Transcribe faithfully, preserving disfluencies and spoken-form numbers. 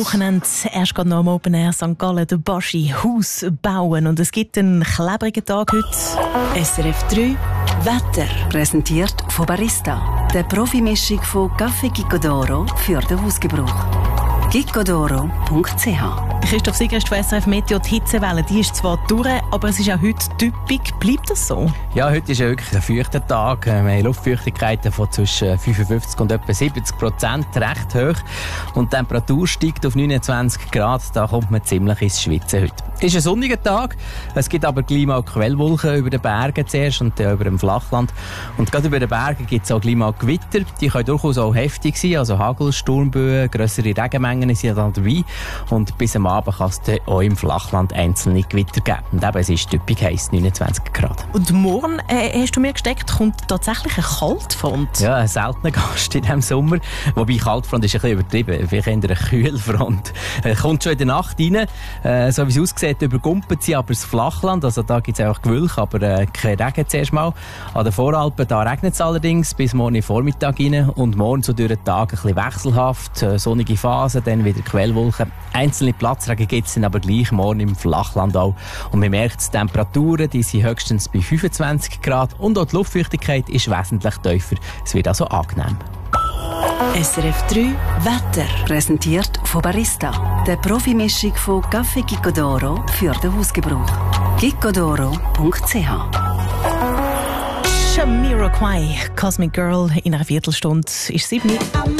Wochenende erst gerade noch am Open Air Sankt Gallen der Baschi Haus bauen und es gibt einen klebrigen Tag heute. S R F drei Wetter. Präsentiert von Barista, der Profimischung von Café Gicodoro für den Hausgebrauch. gicodoro punkt c h. Christoph Sigrist von S R F Meteo, die Hitzewelle, die ist zwar durch, aber es ist auch heute typisch. Bleibt das so? Ja, heute ist ja wirklich ein feuchter Tag. Wir haben Luftfeuchtigkeiten von zwischen fünfundfünfzig und etwa siebzig Prozent, recht hoch. Und die Temperatur steigt auf neunundzwanzig Grad. Da kommt man ziemlich ins Schwitzen heute. Es ist ein sonniger Tag. Es gibt aber gleich mal Quellwolken über den Bergen zuerst und dann über dem Flachland. Und gerade über den Bergen gibt es auch gleich mal Gewitter. Die können durchaus auch heftig sein. Also Hagel, Sturmböen, grössere Regenmengen sind dann dabei. Und bis am Abend kann es dann auch im Flachland einzelne Gewitter geben. Und eben, es ist typisch heiß, neunundzwanzig Grad. Und morgen, äh, hast du mir gesteckt, kommt tatsächlich eine Kaltfront. Ja, ein seltener Gast in diesem Sommer. Wobei Kaltfront ist ein bisschen übertrieben. Vielleicht eher eine Kühlfront. Er kommt schon in der Nacht rein. Äh, so wie es aussieht, übergumpelt sie aber das Flachland. Also da gibt es auch Gewölk, aber äh, kein Regen zuerst mal. An den Voralpen, da regnet es allerdings bis morgen im Vormittag rein. Und morgen so durch den Tag ein bisschen wechselhaft. Äh, sonnige Phase, dann wieder Quellwolken. Einzelne Platzregen gibt es dann aber gleich morgen im Flachland auch. Und man merkt, die Temperaturen die sind höchstens bei fünfundzwanzig Grad und auch die Luftfeuchtigkeit ist wesentlich tiefer. Es wird also angenehm. S R F drei Wetter. Präsentiert von Barista, der Profimischung von Café Gicodoro für den Hausgebrauch. gicodoro punkt c h. Jamiroquai, Cosmic Girl, in einer Viertelstunde ist sieben.